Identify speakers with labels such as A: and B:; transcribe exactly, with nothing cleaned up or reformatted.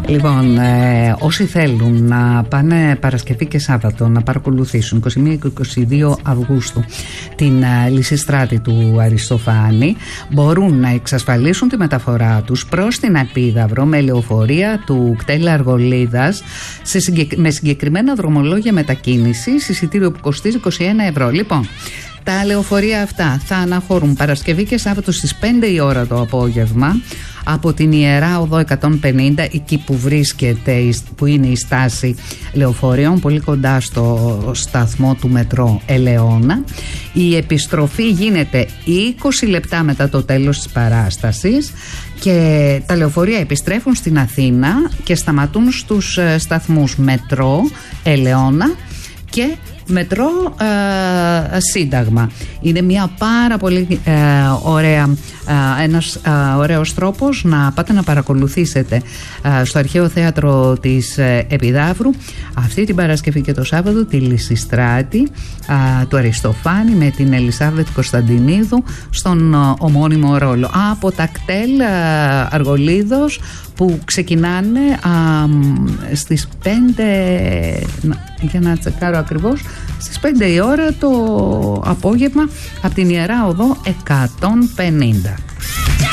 A: Λοιπόν, ε, όσοι θέλουν να πάνε Παρασκευή και Σάββατο να παρακολουθήσουν είκοσι μία και είκοσι δύο Αυγούστου την ε, Λυσιστράτη του Αριστοφάνη, μπορούν να εξασφαλίσουν τη μεταφορά τους προς την Επίδαυρο με λεωφορεία του κτέλ Αργολίδας σε συγκεκ... με συγκεκριμένα δρομολόγια μετακίνησης, εισιτήριο που κοστίζει είκοσι ένα ευρώ. Λοιπόν, τα λεωφορεία αυτά θα αναχωρούν Παρασκευή και Σάββατο στις πέντε η ώρα το απόγευμα από την Ιερά Οδό εκατόν πενήντα, εκεί που βρίσκεται, που είναι η στάση λεωφορείων, πολύ κοντά στο σταθμό του μετρό Ελαιώνα. Η επιστροφή γίνεται είκοσι λεπτά μετά το τέλος της παράστασης και τα λεωφορεία επιστρέφουν στην Αθήνα και σταματούν στους σταθμούς μετρό Ελαιώνα και μετρό ε, Σύνταγμα. Είναι μια πάρα πολύ ε, ωραία, ε, ένας ε, ωραίος τρόπος να πάτε να παρακολουθήσετε ε, στο Αρχαίο Θέατρο της ε, Επιδαύρου αυτή την Παρασκευή και το Σάββατο τη Λυσιστράτη ε, του Αριστοφάνη με την Ελισάβετ Κωνσταντινίδου στον ε, ομώνυμο ρόλο. Από τα κτέλ ε, Αργολίδος που ξεκινάνε α, στις πέντε, για να τσεκάρω ακριβώς, στις πέντε η ώρα το απόγευμα από την Ιερά Οδό εκατόν πενήντα.